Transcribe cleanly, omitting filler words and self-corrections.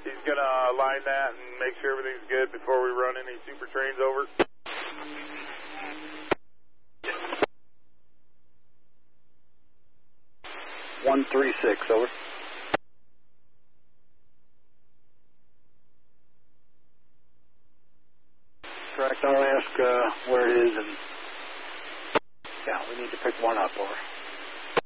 He's going to line that and make sure everything's good before we run any super trains over. 136, over. Correct, I'll ask where it is, and yeah, we need to pick one up, over.